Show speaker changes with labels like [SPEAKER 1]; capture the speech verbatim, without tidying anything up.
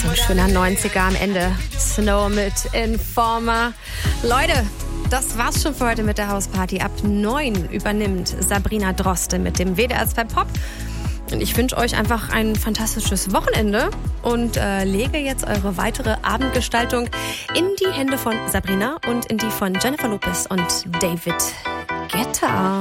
[SPEAKER 1] So ein schöner neunziger am Ende. Snow mit Informer. Leute, das war's schon für heute mit der Hausparty. Ab neun übernimmt Sabrina Droste mit dem W D R zwei Pop. Und ich wünsche euch einfach ein fantastisches Wochenende und äh, lege jetzt eure weitere Abendgestaltung in die Hände von Sabrina und in die von Jennifer Lopez und David Guetta.